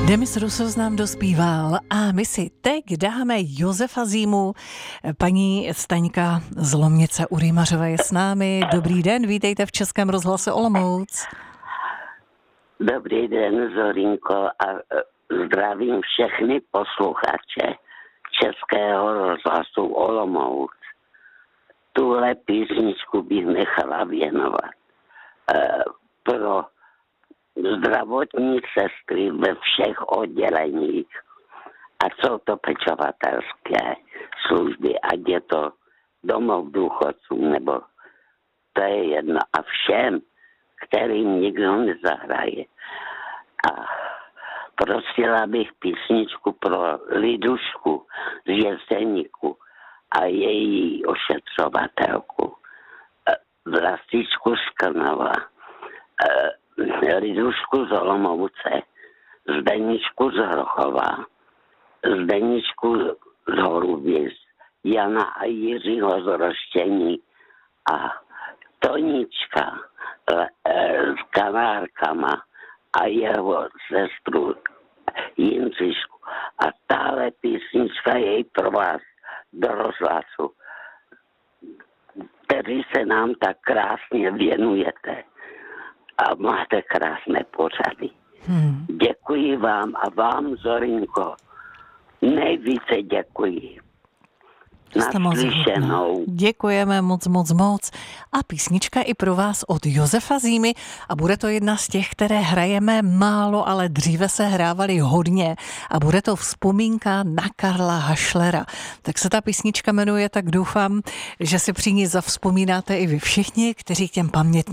Demis Rousseau nám dospíval a my si teď dáme Josefa Zimu. Paní Staňka z Lomnice u Rýmařova je s námi. Dobrý den, vítejte v Českém rozhlase Olomouc. Dobrý den, Zorinko, a zdravím všechny posluchače Českého rozhlasu Olomouc. Tuhle písničku bych nechala věnovat pro zdravotní sestry ve všech odděleních, a jsou to pečovatelské služby, ať je to domov důchodců, nebo to je jedno, a všem, kterým nikdo nezahraje. A prosila bych písničku pro Lidušku z Jeseníku a její ošetřovatelku Vlastičku z Krnova, Lidušku z Olomouce, Zdeničku z Hrochova, Zdeničku z Horubic, Jana a Jiřího z Roštění a Tonička s Kanárkama a jeho sestru Jindřišku. A tahle písnička je pro vás do rozhlasu, který se nám tak krásně věnujete a máte krásné pořady. Děkuji vám a vám, Zorinko, nejvíce děkuji. Naslyšenou. Děkujeme moc. A písnička i pro vás od Josefa Zimy a bude to jedna z těch, které hrajeme málo, ale dříve se hrávaly hodně a bude to vzpomínka na Karla Hašlera. Tak se ta písnička jmenuje, tak doufám, že si při ní zavzpomínáte i vy všichni, kteří k těm pamětním